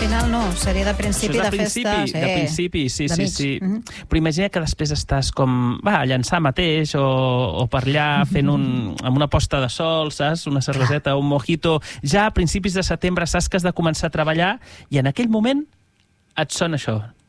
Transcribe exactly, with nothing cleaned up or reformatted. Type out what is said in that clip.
final no, seria de principi de, de festa. principi, Sí. de principi, sí, sí, mig. sí. Mm -hmm. Però imagina que després estàs com, va, a llançar mateix, o, o per allà fent un, amb una posta de sol, saps? Una cerveseta, un mojito. Ja a principis de setembre saps que has de començar a treballar i en aquell moment et sona això.